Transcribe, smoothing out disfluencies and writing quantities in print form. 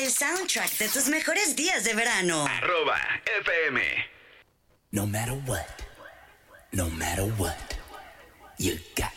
el soundtrack de tus mejores días de verano. @FM. No matter what, you got